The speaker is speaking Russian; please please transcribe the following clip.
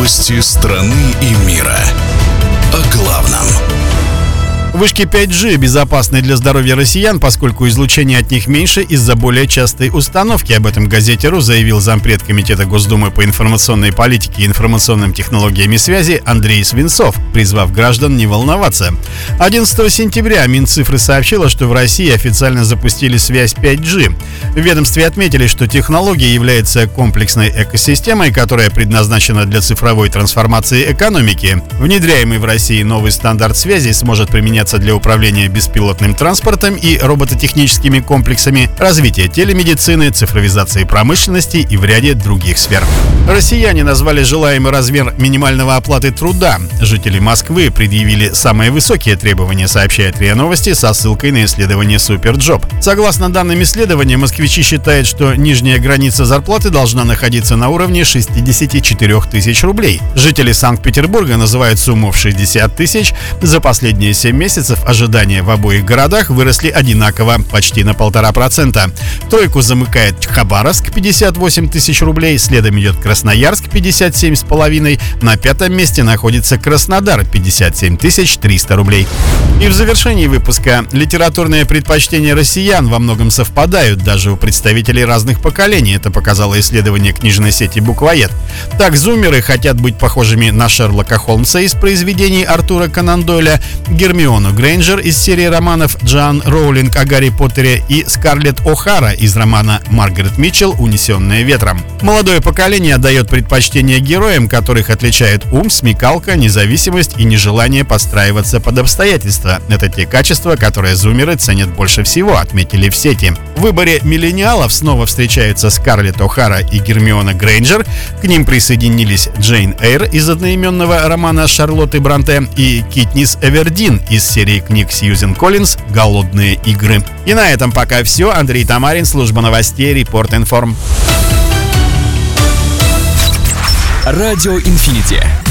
Новости страны и мира. О главном. Вышки 5G безопасны для здоровья россиян, поскольку излучение от них меньше из-за более частой установки. Об этом газете «Ру» заявил зампред Комитета Госдумы по информационной политике и информационным технологиям и связи Андрей Свинцов, призвав граждан не волноваться. 11 сентября Минцифры сообщила, что в России официально запустили связь 5G. В ведомстве отметили, что технология является комплексной экосистемой, которая предназначена для цифровой трансформации экономики. Внедряемый в России новый стандарт связи сможет применяться для управления беспилотным транспортом и робототехническими комплексами, развития телемедицины, цифровизации промышленности и в ряде других сфер. Россияне назвали желаемый размер минимального оплаты труда. Жители Москвы предъявили самые высокие требования, сообщает РИА Новости со ссылкой на исследование Суперджоп. Согласно данным исследования, москвичи считают, что нижняя граница зарплаты должна находиться на уровне 64 тысяч рублей. Жители Санкт-Петербурга называют сумму в 60 тысяч. За последние 7 месяцев ожидания в обоих городах выросли одинаково, почти на 1,5%. Тройку замыкает Хабаровск, 58 тысяч рублей, следом идет Красноярск, 57,5, на пятом месте находится Краснодар, 57 300 рублей. И в завершении выпуска: литературные предпочтения россиян во многом совпадают даже у представителей разных поколений. Это показало исследование книжной сети «Буквоед». Так, зумеры хотят быть похожими на Шерлока Холмса из произведений Артура Конан Дойля, Гермиону Грейнджер из серии романов Джоан Роулинг о Гарри Поттере и Скарлетт О'Хара из романа Маргарет Митчелл «Унесенные ветром». Молодое поколение отдает предпочтение героям, которых отличает ум, смекалка, независимость и нежелание подстраиваться под обстоятельства. Это те качества, которые зумеры ценят больше всего, отметили в сети. В выборе миллениалов снова встречаются Скарлетт О'Хара и Гермиона Грейнджер. К ним присоединились Джейн Эйр из одноименного романа Шарлотты Бронте и Китнис Эвердин из серии книг Сьюзен Коллинз «Голодные игры». И на этом пока все. Андрей Тамарин, служба новостей, Репорт Информ. Радио Инфинити.